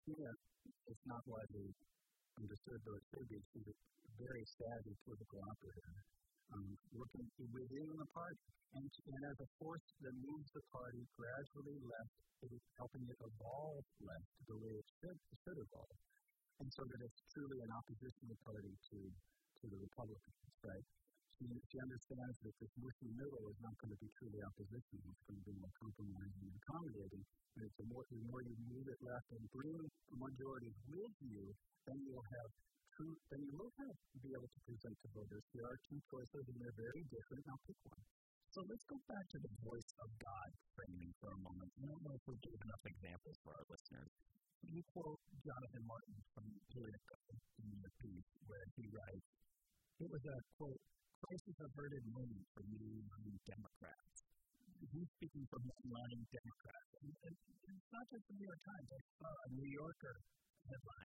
Tina is not widely understood, though it should be. She's a very savvy political operator, working within the party. And as a force that moves the party gradually left, it is helping it evolve left the way it should evolve. And so that it's truly an oppositional party to the Republicans, right? She understands that this mushy middle is not going to be truly oppositional. It's going to be more compromising and accommodating. And the more you move it left and bring the majority with you, then you will be able to present to voters. There are two choices, and they're very different. Now pick one. So let's go back to the voice of God framing for a moment. I don't know if we gave enough examples for our listeners. You quote Jonathan Martin from Politico in the piece where he writes, it was a, quote, crisis-averted moment for mainline Democrats. He's speaking for mainline Democrats. And it's not just the New York Times. I saw a New Yorker headline